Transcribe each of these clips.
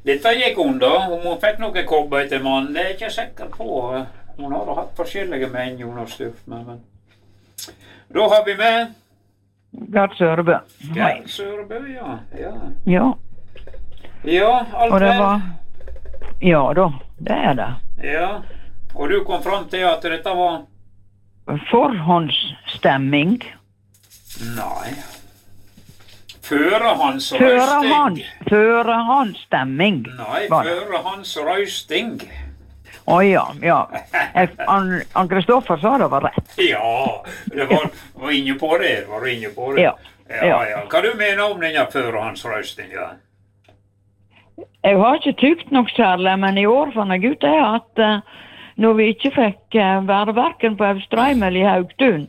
Dette gikk hun da, om hun fikk noe kobber til mannen, det ikke sikker på. Hun har hatt forskjellige menn, Jonas Stuff, men... Da har vi med... Gerd Sørebø. Gerd Sørebø, ja. Ja. Ja, alt Og det vel. var... Ja da, det det. Ja, og du kom fram til at dette var... Forhåndsstemming. Nei. Førehåndsrøysting. Førehåndsstemming. Nei, var det. førehåndsrøysting. Ja. Han Kristoffer sa det var rett. Ja, det var inne på det. Ja. Hva du mener om denne førehåndsrøystinga? Jeg har ikke tykt nok særlig, men i år fant jeg ut at når vi ikke fikk være hverken på Austrheim eller i Haugtun,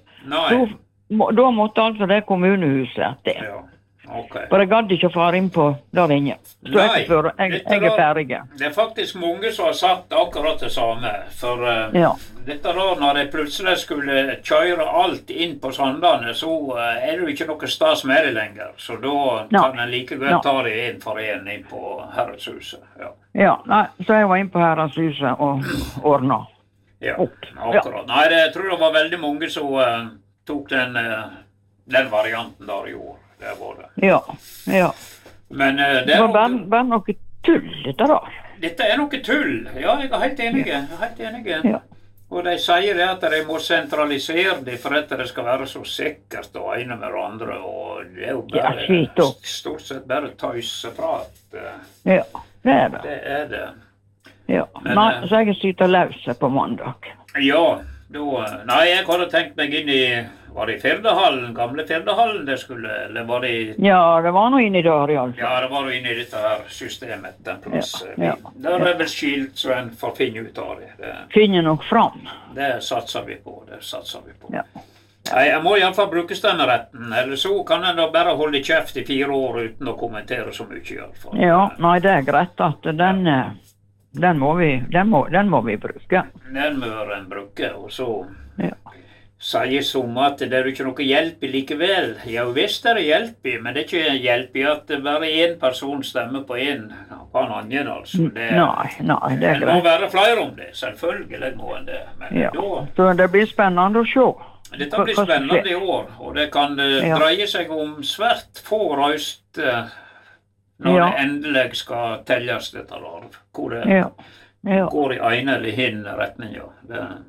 da måtte altså det kommunehuset til. Ja, ok. For jeg gadd ikke å fare inn på der inne. Så jeg er ferdig. Det faktisk mange som har sagt akkurat det samme. For dette da, når jeg plutselig skulle kjøre alt inn på Sandane, så det jo ikke noe stas med det lenger. Så da kan jeg like godt ta det en for en inn på Herredshuset. Så jeg var inn på Herredshuset og ordna opp. Akkurat. Nei, jeg tror det var veldig mange som tok den varianten der i år. Det var det. Ja. Men det var bare noe tull, dette da. Dette noe tull. Ja, jeg er helt enig. Ja. Og de sier det at de må sentralisere det for at det skal være så sikkert og ene med andre. Og det jo bare stort sett bare tøyseprat. Ja, det det. Det det. Ja, men, så jeg sitter løse på mandag. Ja, nei, jeg hadde tenkt meg inn i... Var det i Firdahallen, gamle Firdahallen det skulle, eller var det i... Ja, det var noe inni der i alle fall. Ja, det var noe inni dette her systemet, den plass. Der vel skilt, så en får finne ut av det. Finne nok fram. Det satser vi på, Ja. Nei, jeg må i alle fall bruke stemmeretten, eller så kan en da bare holde kjeft i 4 år uten å kommentere så mye i alle fall. Ja, nei, det greit at den må vi bruke. Den må en bruke, og så... Sier som at det ikke noe hjelp i likevel. Ja, visst det hjelp i, men det ikke hjelp i at bare en person stemmer på en annen, altså. Nei, det greit. Det må være flere om det, selvfølgelig må en det. Men så det blir spennende å se. Dette blir spennende i år, og det kan dreie seg om svært få røyst når det endelig skal telles dette der. Hvor det går i ene eller hin retningen,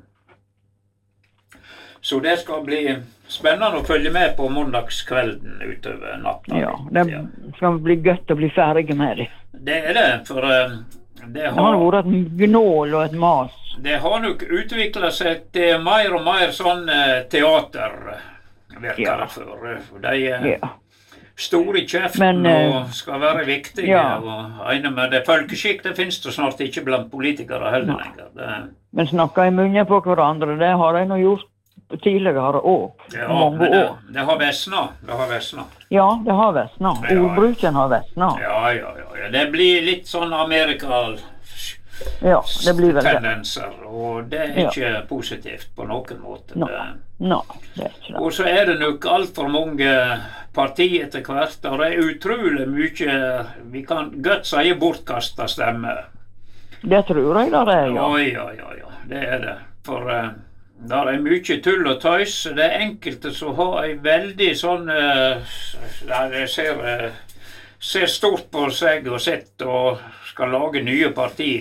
Så det skal bli spennende å følge med på mandagskvelden utover natta. Ja, det skal bli godt å bli ferdig med det. Det det, for det har vært et gnål og et mas. Det har nok utviklet seg til mer og mer sånn teater, virker det for. De store i kjeften og skal være viktige. Og ene med det folkeskikk, det finnes det snart ikke blant politikere heller lenger. Men snakker i munnen på hverandre, det har de nå gjort tidligere også. Mange år. Det har vesna. Ja, det har vesna. Ordbruken har vesna. Ja. Det blir litt sånn Amerika det blir vel tendenser, og det ikke positivt på noen måte. Nei, det ikke det. Og så det nok alt for mange partier etter hvert, og det utrolig mye, vi kan godt si bortkastet stemmer. Det tror jeg det ja. Det det. For der mye tull og tøys. Det enkelte som har en veldig sånn der ser stort på seg og sett og skal lage nye parti,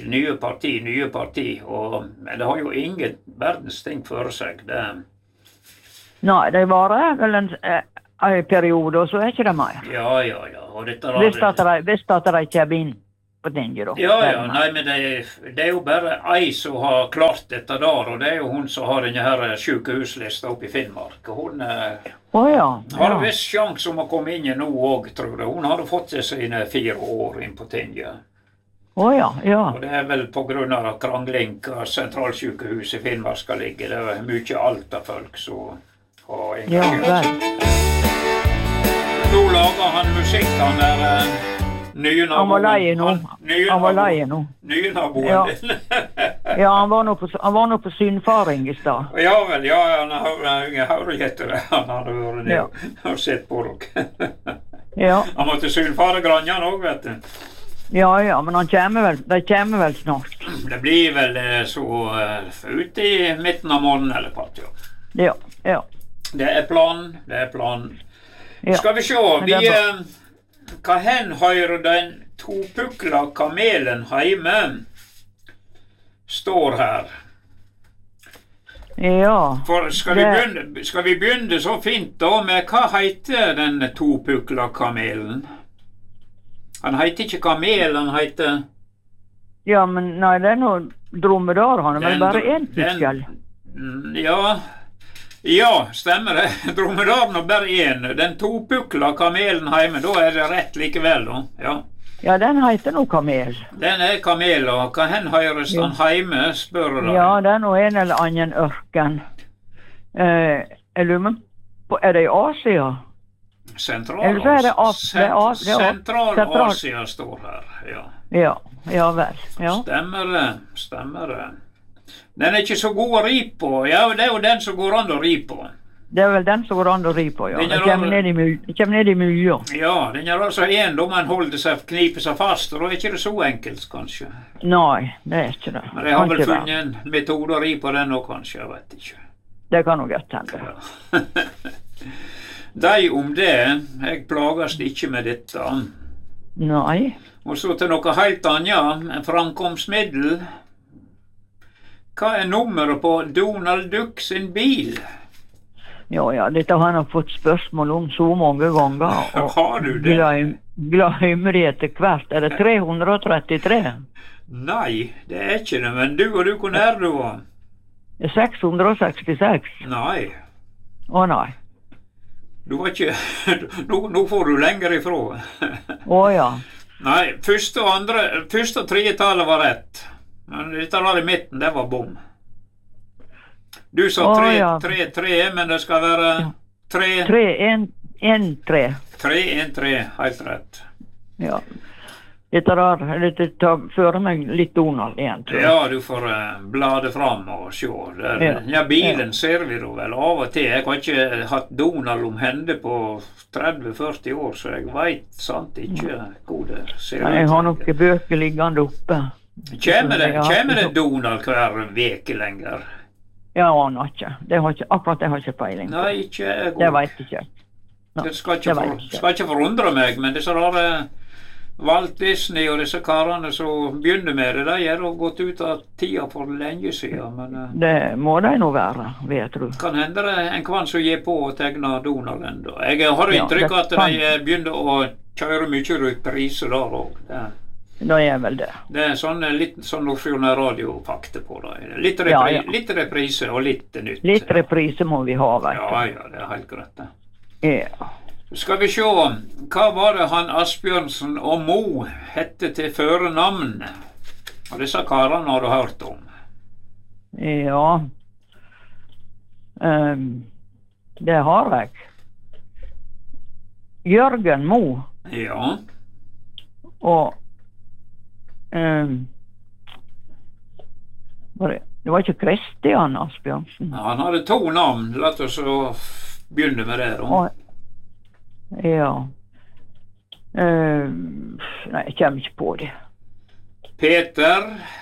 men det har jo ingen verdens ting for seg. Nei, det varer vel en periode, og så ikke det mer. Ja. Og dette hvis at de kommer inn på tinget da. Ja, nei, men det jo bare ei som har klart dette der, og det jo hun som har denne her sykehuslista oppe i Finnmark. Hun har viss sjans om å komme inn nå også, tror jeg. Hun hadde fått sine 4 år inn på tinget. Ja. Og det vel på grunn av krangling av sentralsykehuset i Finnmark skal ligge. Det mye Alta-folk som har engasjert seg. Nå lager han musikk, han der nye naboen. Han var leie nå. Nye naboen din. Ja, han var nå på synfaring i stad. Ja vel, han har etter det. Han hadde vært ned og sett på dere. Han måtte synfare granjan også, vet du. Ja, men de kommer vel snart. Det blir vel så ute i mitten av måneden eller på at, ja. Det er planen. Ja. Skal vi se, hva hen hører den topukla kamelen heime står her. Ja. For skal vi begynne så fint da med hva heter den topukla kamelen? Han heter ikke kamel, han heter... Ja, men nei, det er noe dromedar, han er vel bare en pukkel. Ja, stemmer det. Dromedaren er bare en. Den topukla kamelen heime, da er det rett likevel da, ja. Ja, den heter noe kamel. Den er kamel, og hva hen høres den heime, spør du? Ja, det er noe en eller annen ørken. Jeg lurer på, er det i Asia? Sentral-Asia står her, ja. Ja vel, ja. Stemmer det. Den er ikke så god å ri på. Ja, det er jo den som går an å ri på. Det er vel den som går an å ri på, ja. Den kommer ned i mylja. Ja, den er altså en da man kniper seg fast, og da er ikke det så enkelt, kanskje. Nei, det er ikke det. Men jeg har vel funnet en metode å ri på den nå, kanskje, jeg vet ikke. Det kan nok godt hende. Ja. De om det, jeg plages ikke med dette. Nei. Og så til noe helt annet, framkomstmiddel. Hva er nummeret på Donald Duck sin bil? Ja, dette har han fått spørsmål om så mange ganger. Har du det? Glemmer det etter hvert. Er det 333? Nei, det er ikke det, men du, hvor nær du var? 666. Nei. Å nei. Du var ikke... Nå får du lenger ifra. Ja. Nei, første og tredje tallet var rett. Men dette var i midten, det var bom. Du sa 3-3, men det skal være 3-1-3. 3-1-3, helt rett. Ja. Dette tar fører meg litt Donald igjen, tror jeg. Ja, du får blade fram og se. Ja, bilen ser vi da vel av og til. Jeg har ikke hatt Donald om hende på 30-40 år, så jeg vet sant ikke hvor det ser ut. Jeg har noen bøker liggende oppe. Kommer det Donald hver veke lenger? Ja, han har ikke. Akkurat det har ikke peiling på. Nei, ikke jeg. Det vet ikke. Det skal ikke forundre meg, men disse rare Walt Disney og disse karene som begynner med det, de har gått ut av tida for lenge siden. Men, det må de nå være, vet du. Kan hende det en kvann som gir på å tegne Donald enda. Jeg har inntrykk at de begynner å kjøre mye reprise der også. Det er vel det. Det er litt sånn Nordsjøen radiofakte på det. Litt reprise og litt nytt. Litt reprise må vi ha, vet du. Ja, det er helt greit det. Ja. Skal vi se, hva var det han Asbjørnsen og Mo hette til førenavn? Og disse karene har du hørt om? Ja, det har jeg. Jørgen Mo. Ja. Og det var ikke Kristian Asbjørnsen. Ja, han hadde 2 navn. La oss begynne med det da. Ja. Nei, jeg kommer ikke på det. Peter.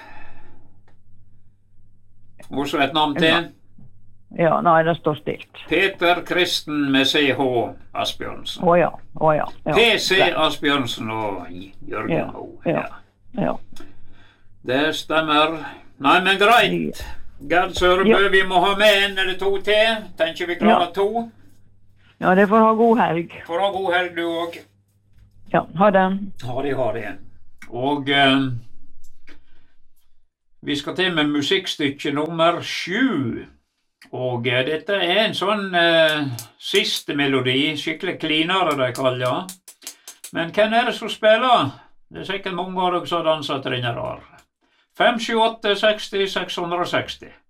Og så et navn til. Ja, nei, det står stilt. Peter Kristen med CH Asbjørnsen. Ja. PC Asbjørnsen og Jørgen Mo. Ja. Det stemmer. Nei, men greit. Gerd Sørebø, vi må ha med 1 eller 2 til. Tenker vi klarer 2. Ja, det får ha god helg. Får ha god helg, du også. Ja, ha det. Ha det. Og vi skal til med musikkstykke nummer 7. Og dette er en sånn siste melodi, skikkelig klinere de kaller. Men hvem er det som spiller? Det er sikkert mange av dere som har danset til denne rar. 5, 7, 8, 60, 660.